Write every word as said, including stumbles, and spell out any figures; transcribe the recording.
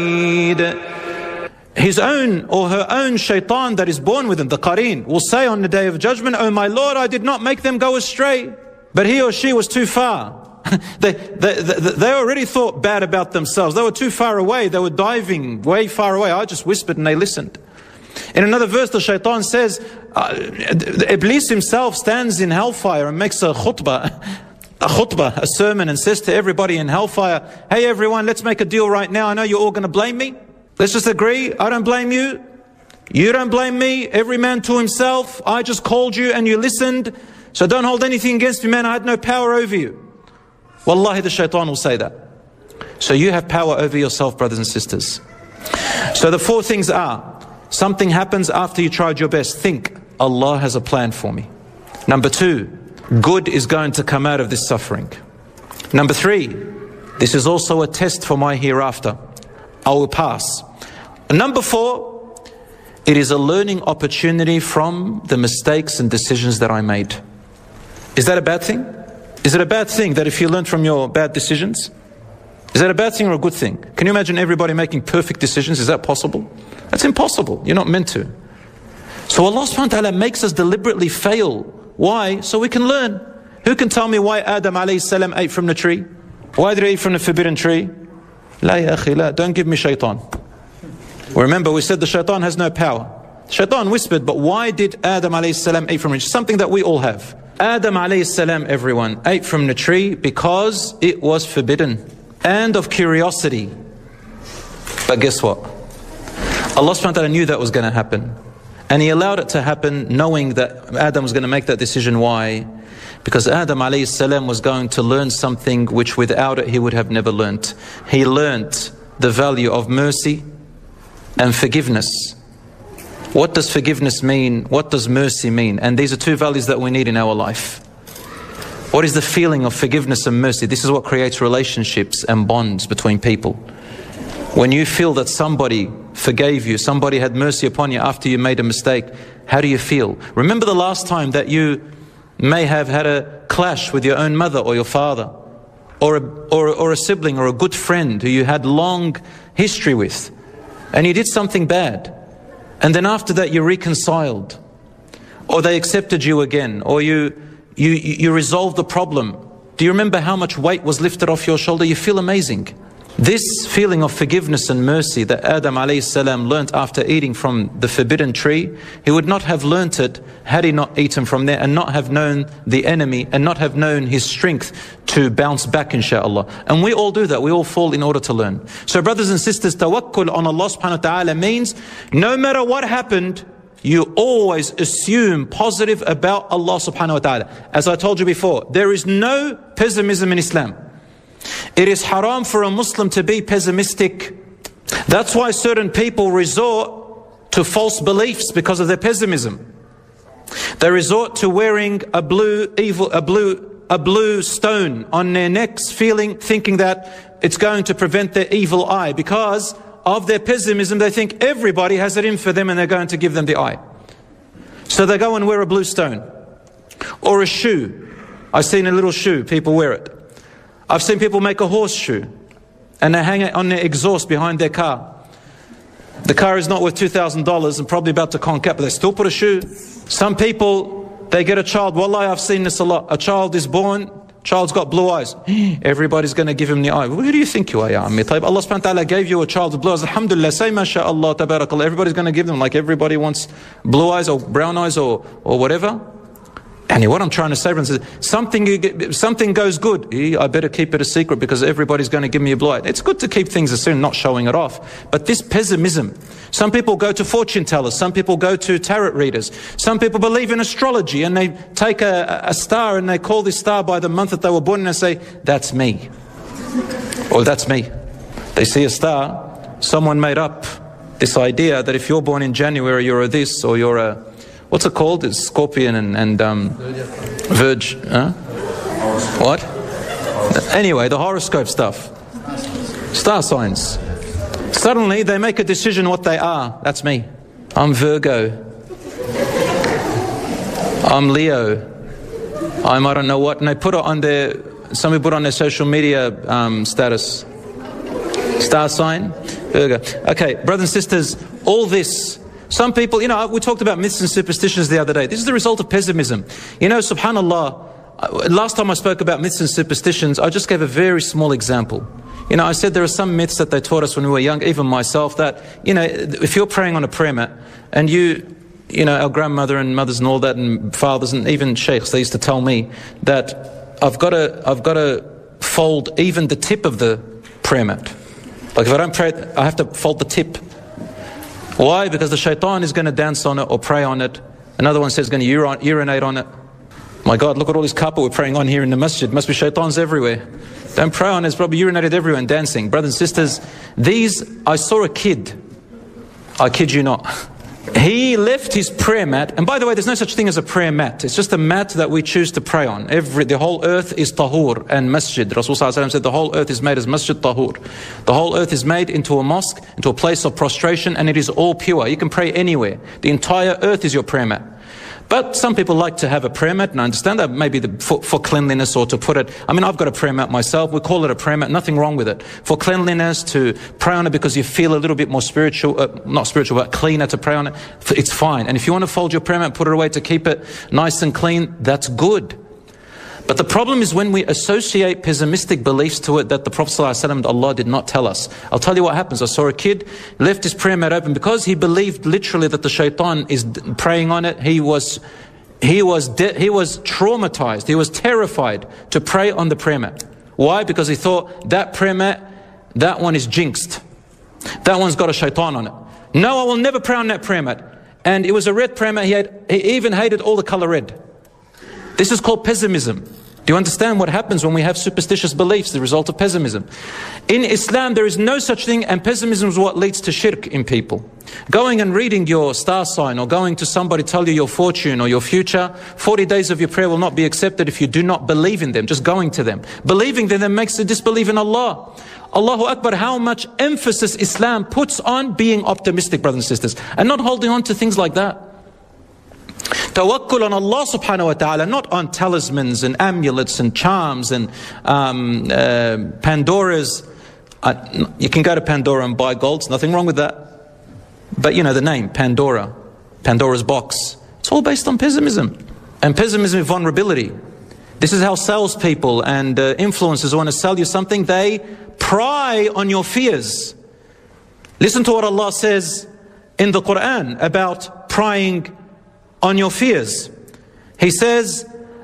His own or her own shaitan that is born within, the qareen, will say on the day of judgment, "Oh my Lord, I did not make them go astray, but he or she was too far." they, they, they, they already thought bad about themselves. They were too far away. They were diving way far away. I just whispered and they listened. In another verse, the shaitan says, uh, Iblis himself stands in hellfire and makes a khutbah, a khutbah, a sermon, and says to everybody in hellfire, "Hey everyone, let's make a deal right now. I know you're all going to blame me. Let's just agree. I don't blame you. You don't blame me. Every man to himself. I just called you and you listened. So don't hold anything against me, man. I had no power over you." Wallahi, the shaitan will say that. So you have power over yourself, brothers and sisters. So the four things are: something happens after you tried your best. Think, Allah has a plan for me. Number two, good is going to come out of this suffering. Number three, this is also a test for my hereafter. I will pass. Number four, it is a learning opportunity from the mistakes and decisions that I made. Is that a bad thing? Is it a bad thing that if you learn from your bad decisions? Is that a bad thing or a good thing? Can you imagine everybody making perfect decisions? Is that possible? That's impossible. You're not meant to. So Allah subhanahu wa ta'ala makes us deliberately fail. Why? So we can learn. Who can tell me why Adam alayhi salam ate from the tree? Why did he eat from the forbidden tree? La ya akhi la, don't give me shaitan. Remember, we said the shaitan has no power. Shaitan whispered, but why did Adam alayhi salam eat from it? Something that we all have. Adam alayhi salam, everyone, ate from the tree because it was forbidden, and of curiosity. But guess what? Allah subhanahu wa ta'ala knew that was going to happen. And He allowed it to happen knowing that Adam was going to make that decision. Why? Because Adam alayhi salam was going to learn something which without it he would have never learnt. He learnt the value of mercy and forgiveness. What does forgiveness mean? What does mercy mean? And these are two values that we need in our life. What is the feeling of forgiveness and mercy? This is what creates relationships and bonds between people. When you feel that somebody forgave you, somebody had mercy upon you after you made a mistake, how do you feel? Remember the last time that you may have had a clash with your own mother or your father, or a, or, or a sibling or a good friend who you had long history with, and you did something bad, and then after that you reconciled, or they accepted you again, or you, you, you resolved the problem. Do you remember how much weight was lifted off your shoulder? You feel amazing. This feeling of forgiveness and mercy that Adam alayhi salam learnt after eating from the forbidden tree, he would not have learnt it had he not eaten from there and not have known the enemy and not have known his strength to bounce back, inshaAllah. And we all do that. We all fall in order to learn. So brothers and sisters, tawakkul on Allah subhanahu wa ta'ala means no matter what happened, you always assume positive about Allah subhanahu wa ta'ala. As I told you before, there is no pessimism in Islam. It is haram for a Muslim to be pessimistic. That's why certain people resort to false beliefs because of their pessimism. They resort to wearing a blue evil, a blue, a blue stone on their necks, feeling, thinking that it's going to prevent their evil eye. Because of their pessimism, they think everybody has it in for them and they're going to give them the eye. So they go and wear a blue stone. Or a shoe. I've seen a little shoe, people wear it. I've seen people make a horseshoe and they hang it on their exhaust behind their car. The car is not worth two thousand dollars and probably about to conk up, but they still put a shoe. Some people, they get a child. Wallahi, I've seen this a lot. A child is born, child's got blue eyes. Everybody's going to give him the eye. Who do you think you are, ya ammi? Allah subhanahu wa ta'ala gave you a child with blue eyes. Alhamdulillah, say mashallah, tabarakallah. Everybody's going to give them, like everybody wants blue eyes or brown eyes or, or whatever. And what I'm trying to say, friends, is something, something goes good, I better keep it a secret because everybody's going to give me a blue eye. It's good to keep things a secret, not showing it off. But this pessimism, some people go to fortune tellers, some people go to tarot readers, some people believe in astrology and they take a, a star and they call this star by the month that they were born and they say, that's me. Or that's me. They see a star, someone made up this idea that if you're born in January, you're a this or you're a... What's it called? It's Scorpion and, and um, Verge. Huh? What? Anyway, the horoscope stuff. Star signs. Suddenly they make a decision what they are. That's me. I'm Virgo. I'm Leo. I'm I don't know what. And they put it on their, some people put it on their social media um, status. Star sign. There we go. Okay, brothers and sisters, all this, some people, you know, we talked about myths and superstitions the other day. This is the result of pessimism. You know, subhanAllah, last time I spoke about myths and superstitions, I just gave a very small example. You know, I said there are some myths that they taught us when we were young, even myself, that, you know, if you're praying on a prayer mat and you, you know, our grandmother and mothers and all that and fathers and even sheikhs, they used to tell me that I've got to, I've got to fold even the tip of the prayer mat. Like if I don't pray, I have to fold the tip. Why? Because the shaitan is going to dance on it or pray on it. Another one says going to ur urinate on it. My God, look at all this carpet we're praying on here in the masjid. Must be shaitans everywhere. Don't pray on it, it's probably urinated everywhere and dancing. Brothers and sisters, these, I saw a kid. I kid you not. He left his prayer mat, and by the way, there's no such thing as a prayer mat. It's just a mat that we choose to pray on. Every, the whole earth is tahur and masjid. Rasul Sallallahu Alaihi Wasallam said the whole earth is made as masjid tahur. The whole earth is made into a mosque, into a place of prostration, and it is all pure. You can pray anywhere. The entire earth is your prayer mat. But some people like to have a prayer mat, and I understand that maybe the, for, for cleanliness or to put it, I mean, I've got a prayer mat myself, we call it a prayer mat, nothing wrong with it. For cleanliness, to pray on it because you feel a little bit more spiritual, uh, not spiritual, but cleaner to pray on it, it's fine. And if you want to fold your prayer mat, put it away to keep it nice and clean, that's good. But the problem is when we associate pessimistic beliefs to it that the Prophet ﷺ and Allah did not tell us. I'll tell you what happens. I saw a kid left his prayer mat open because he believed literally that the shaitan is praying on it. He was, he was, he was traumatized. He was terrified to pray on the prayer mat. Why? Because he thought that prayer mat, that one is jinxed. That one's got a shaitan on it. No, I will never pray on that prayer mat. And it was a red prayer mat. He, had, he even hated all the color red. This is called pessimism. Do you understand what happens when we have superstitious beliefs, the result of pessimism? In Islam, there is no such thing, and pessimism is what leads to shirk in people. Going and reading your star sign or going to somebody tell you your fortune or your future, forty days of your prayer will not be accepted if you do not believe in them, just going to them. Believing in them makes you disbelieve in Allah. Allahu Akbar, how much emphasis Islam puts on being optimistic, brothers and sisters, and not holding on to things like that. Tawakkul on Allah subhanahu wa ta'ala, not on talismans and amulets and charms and um, uh, Pandora's. Uh, you can go to Pandora and buy golds, nothing wrong with that. But you know the name, Pandora, Pandora's box. It's all based on pessimism. And pessimism is vulnerability. This is how salespeople and uh, influencers want to sell you something. They pry on your fears. Listen to what Allah says in the Quran about prying on your fears. He says,